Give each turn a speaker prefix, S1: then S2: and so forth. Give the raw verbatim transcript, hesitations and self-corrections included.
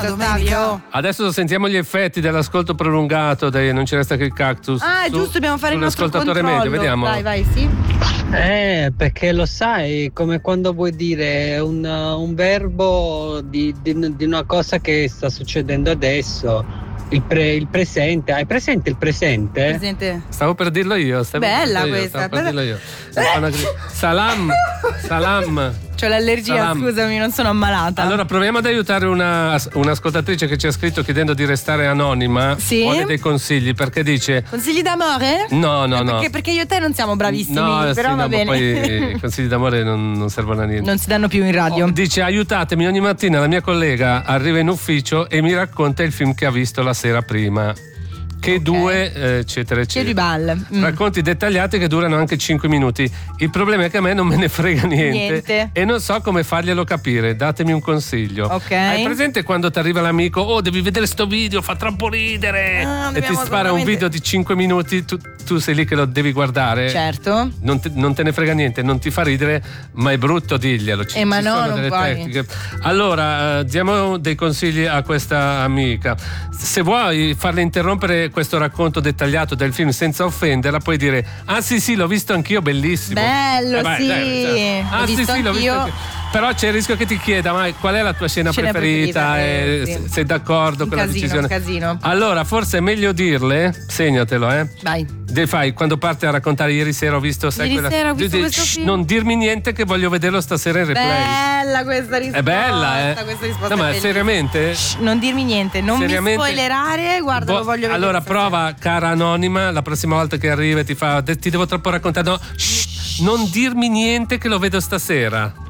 S1: questo, Ottavio.
S2: Adesso sentiamo gli effetti dell'ascolto prolungato dei Non ci resta che il cactus.
S1: Ah, è
S2: su,
S1: giusto, dobbiamo fare il nostro controllo.
S2: Medio, vediamo.
S1: Vai, vai, sì.
S3: Eh, perché lo sai, come quando vuoi dire un, un verbo di, di, di una cosa che sta succedendo adesso. Il, pre, il presente, hai presente il presente?
S1: Presente.
S2: Stavo per dirlo io. Stavo
S1: Bella
S2: per dirlo
S1: questa.
S2: Io, stavo per dirlo io. Salam, salam.
S1: C'ho l'allergia,
S2: Salam.
S1: Scusami, non sono ammalata.
S2: Allora proviamo ad aiutare una, un'ascoltatrice che ci ha scritto chiedendo di restare anonima.
S1: Sì.
S2: Vuole dei consigli perché dice.
S1: Consigli d'amore?
S2: No, no,
S1: eh,
S2: no.
S1: Perché, perché io e te non siamo bravissimi.
S2: No,
S1: però
S2: sì,
S1: va
S2: no,
S1: bene.
S2: ma poi i consigli d'amore non, non servono a niente.
S1: Non si danno più in radio.
S2: Oh, dice: aiutatemi, ogni mattina la mia collega arriva in ufficio e mi racconta il film che ha visto la sera prima. Che okay. due, eh, eccetera, eccetera.
S1: Che bal. Mm.
S2: Racconti dettagliati che durano anche cinque minuti. Il problema è che a me non me ne frega niente,
S1: niente.
S2: E non so come farglielo capire. Datemi un consiglio.
S1: Ok.
S2: Hai presente quando ti arriva l'amico? Oh, devi vedere sto video, fa troppo ridere.
S1: Ah,
S2: e ti spara
S1: solamente...
S2: un video di cinque minuti, tu, tu sei lì che lo devi guardare.
S1: Certo.
S2: Non te, non te ne frega niente, non ti fa ridere, ma è brutto dirglielo. Ci,
S1: eh, ma
S2: ci
S1: no,
S2: sono
S1: non
S2: delle
S1: puoi.
S2: tecniche. Allora, eh, diamo dei consigli a questa amica. Se vuoi farle interrompere questo racconto dettagliato del film senza offenderla, puoi dire: ah sì sì, l'ho visto anch'io, bellissimo.
S1: Bello,
S2: eh, vai,
S1: sì.
S2: dai, dai. Ah
S1: l'ho
S2: sì
S1: visto
S2: sì, l'ho visto
S1: anch'io.
S2: anch'io. Però c'è il rischio che ti chieda: ma qual è la tua scena,
S1: Scena
S2: preferita?
S1: preferita,
S2: e
S1: eh, sì.
S2: Sei d'accordo
S1: Un
S2: con
S1: casino,
S2: la decisione?
S1: un casino.
S2: Allora, forse è meglio dirle, segnatelo, eh.
S1: Vai.
S2: De fai quando parte a raccontare: ieri sera ho visto, sai,
S1: Ieri
S2: quella...
S1: sera ho visto
S2: Di-
S1: questo
S2: shh,
S1: film.
S2: non dirmi niente che voglio vederlo stasera in replay.
S1: Bella questa risposta.
S2: È bella, eh?
S1: Questa risposta
S2: no, ma
S1: è
S2: seriamente?
S1: Shh, non dirmi niente, non
S2: Seriamente?
S1: mi spoilerare, guarda,
S2: Vo-
S1: lo voglio vedere.
S2: Allora
S1: stasera.
S2: prova, cara anonima, la prossima volta che arriva e ti fa: ti devo troppo raccontare. No, shh, non dirmi niente che lo vedo stasera.